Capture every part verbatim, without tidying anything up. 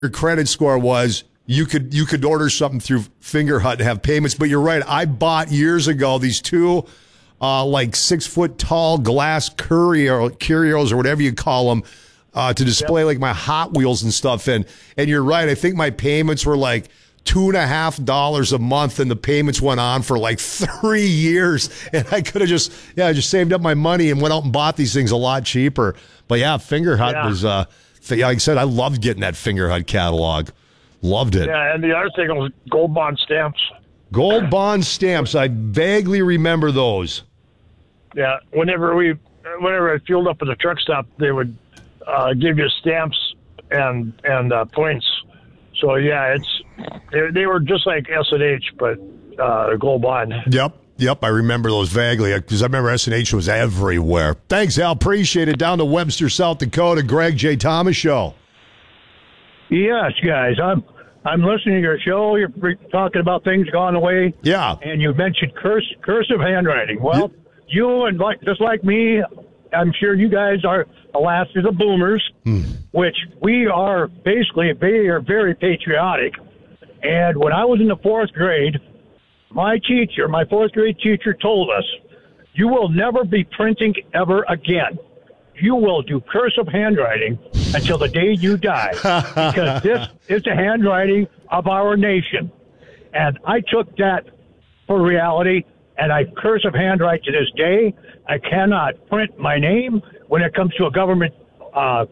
your credit score was, you could you could order something through Fingerhut and have payments. But you're right. I bought years ago these two uh, like six foot tall glass curio, curios or whatever you call them uh, to display yep. like my Hot Wheels and stuff. And and you're right. I think my payments were like two and a half dollars a month, and the payments went on for like three years. And I could have just yeah I just saved up my money and went out and bought these things a lot cheaper. But yeah, Fingerhut yeah. was uh, like I said, I loved getting that Fingerhut catalog. Loved it. Yeah, and the other thing was gold bond stamps. Gold bond stamps. I vaguely remember those. Yeah, whenever we, whenever I fueled up at the truck stop, they would uh, give you stamps and and uh, points. So yeah, it's they, they were just like S and H, but uh, gold bond. Yep, yep. I remember those vaguely because I remember S and H was everywhere. Thanks, Al. Appreciate it. Down to Webster, South Dakota. Greg J. Thomas Show. Yes, guys, I'm I'm listening to your show. You're talking about things gone away. Yeah, and you mentioned curse, cursive handwriting. Well, yeah. you and like just like me, I'm sure you guys are the last of the boomers, hmm. which we are basically they are very patriotic. And when I was in the fourth grade, my teacher, my fourth grade teacher, told us, "You will never be printing ever again. You will do cursive handwriting until the day you die, because this is the handwriting of our nation." And I took that for reality, and I cursive handwrite to this day. I cannot print my name when it comes to a government uh,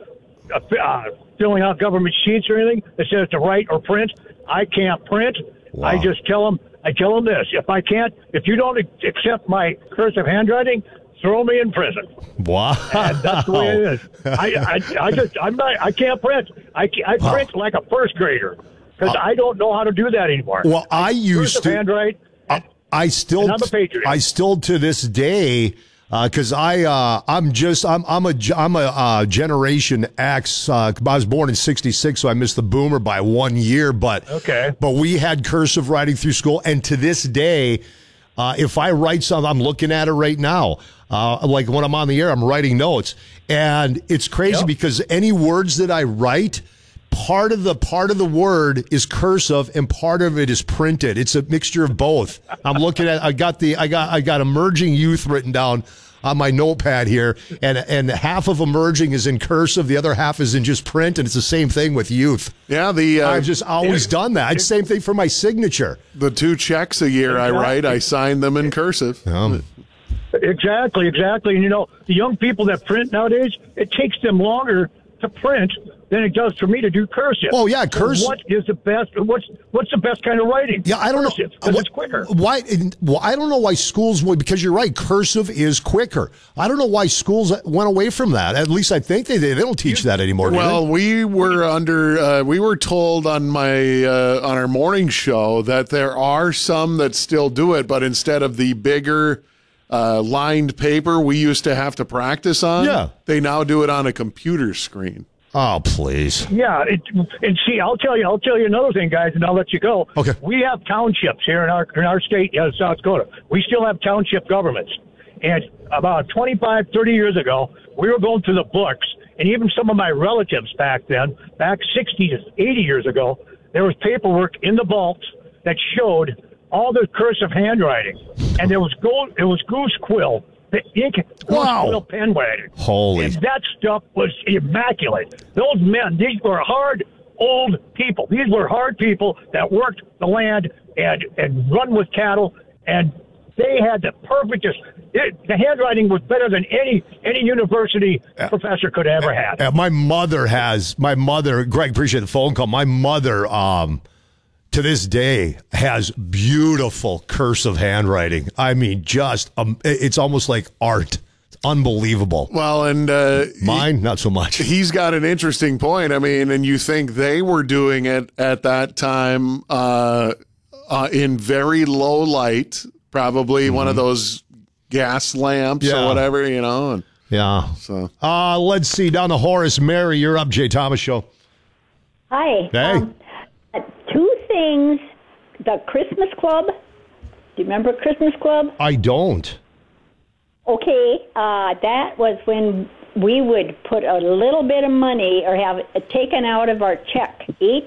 uh, filling out government sheets or anything that says to write or print. I can't print. Wow. I just tell them, I tell them this: if I can't, if you don't accept my cursive handwriting, throw me in prison. Wow. And that's the way it is. I, I, I just, I'm not, I can't print. I, I print like a first grader because uh, I don't know how to do that anymore. Well, I used to. Handwrite. I, I still, and I'm a patriot. I still to this day, because uh, I, uh, I'm just, I'm, I'm a, I'm a uh, Generation X. Uh, I was born in sixty-six, so I missed the boomer by one year. But okay. But we had cursive writing through school, and to this day, uh, if I write something, I'm looking at it right now. Uh, like when I'm on the air, I'm writing notes, and it's crazy yep. because any words that I write, part of the part of the word is cursive and part of it is printed. It's a mixture of both. I'm looking at. I got the. I got. I got emerging youth written down on my notepad here, and and half of emerging is in cursive, the other half is in just print, and it's the same thing with youth. Yeah, the uh, I've just always it, done that. It's the same thing for my signature. The two checks a year exactly. I write, I sign them in cursive. Um, Exactly, exactly. And, you know, the young people that print nowadays, it takes them longer to print than it does for me to do cursive. Oh, yeah, cursive. So what is the best, what's what's the best kind of writing? Yeah, I don't cursive, know. Because it's quicker. Why? Well, I don't know why schools would, because you're right, cursive is quicker. I don't know why schools went away from that. At least I think they did. They don't teach that anymore, do Well, they? we were under, uh, we were told on my, uh, on our morning show that there are some that still do it, but instead of the bigger Uh, lined paper we used to have to practice on, yeah. they now do it on a computer screen. Oh, please. Yeah, it, and see, I'll tell you, I'll tell you another thing, guys, and I'll let you go. Okay. We have townships here in our in our state, uh, South Dakota. We still have township governments. And about twenty-five, thirty years ago, we were going through the books, and even some of my relatives back then, back sixty to eighty years ago, there was paperwork in the vaults that showed all the cursive handwriting, and there was gold. It was goose quill, the ink, goose wow. quill pen writing. Holy! And that stuff was immaculate. Those men, these were hard, old people. These were hard people that worked the land and and run with cattle, and they had the perfectest. It, the handwriting was better than any any university uh, professor could ever have. Uh, my mother has. My mother, Greg, appreciate the phone call. My mother, um. to this day, has beautiful cursive handwriting. I mean, just, um, it's almost like art. It's unbelievable. Well, and uh, mine, he, not so much. He's got an interesting point. I mean, and you think they were doing it at that time uh, uh, in very low light, probably mm-hmm. one of those gas lamps yeah. or whatever, you know. And yeah. So, uh, let's see. Down to Horace. Mary, you're up. Jay Thomas Show. Hi. Hey. Um, Two things. The Christmas Club. Do you remember Christmas Club? I don't. Okay. Uh, that was when we would put a little bit of money or have it taken out of our check each